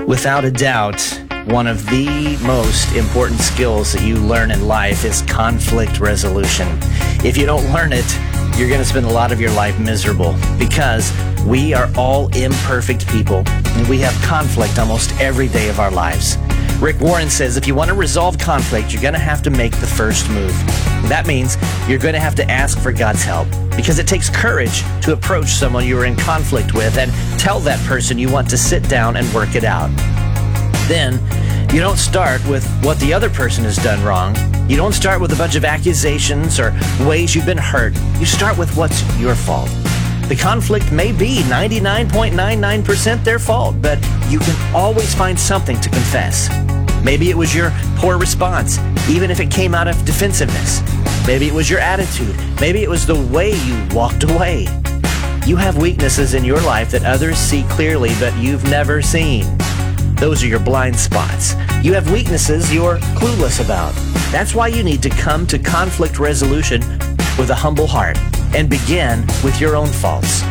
Without a doubt, one of the most important skills that you learn in life is conflict resolution. If you don't learn it, you're going to spend a lot of your life miserable because we are all imperfect people and we have conflict almost every day of our lives. Rick Warren says if you want to resolve conflict, you're going to have to make the first move. That means you're going to have to ask for God's help because it takes courage to approach someone you're in conflict with and tell that person you want to sit down and work it out. Then, you don't start with what the other person has done wrong. You don't start with a bunch of accusations or ways you've been hurt. You start with what's your fault. The conflict may be 99.99% their fault, but you can always find something to confess. Maybe it was your poor response, even if it came out of defensiveness. Maybe it was your attitude. Maybe it was the way you walked away. You have weaknesses in your life that others see clearly, but you've never seen. Those are your blind spots. You have weaknesses you're clueless about. That's why you need to come to conflict resolution with a humble heart and begin with your own faults.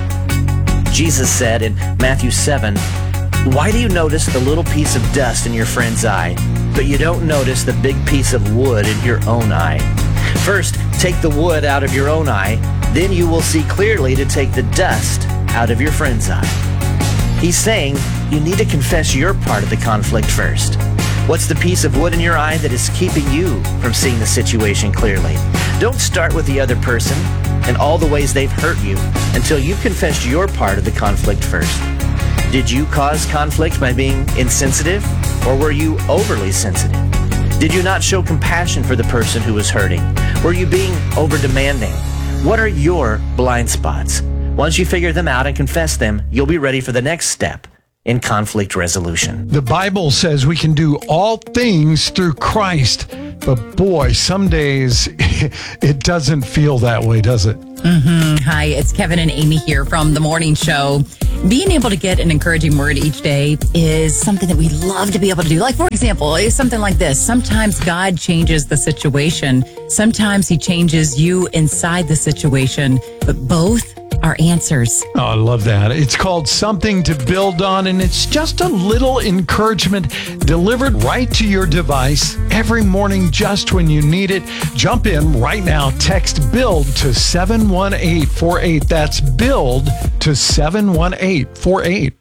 Jesus said in Matthew 7, "Why do you notice the little piece of dust in your friend's eye, but you don't notice the big piece of wood in your own eye? First, take the wood out of your own eye, then you will see clearly to take the dust out of your friend's eye." He's saying you need to confess your part of the conflict first. What's the piece of wood in your eye that is keeping you from seeing the situation clearly? Don't start with the other person and all the ways they've hurt you until you've confessed your part of the conflict first. Did you cause conflict by being insensitive, or were you overly sensitive? Did you not show compassion for the person who was hurting? Were you being over-demanding? What are your blind spots? Once you figure them out and confess them, you'll be ready for the next step in conflict resolution. The Bible says we can do all things through Christ, but boy, some days it doesn't feel that way, does it? Hi, it's Kevin and Amy here from The Morning Show. Being able to get an encouraging word each day is something that we love to be able to do. Like, for example, it's something like this. Sometimes God changes the situation. Sometimes he changes you inside the situation, but both are answers. Oh, I love that. It's called Something to Build On, and it's just a little encouragement delivered right to your device every morning just when you need it. Jump in right now. Text BUILD to 71848. That's BUILD to 71848.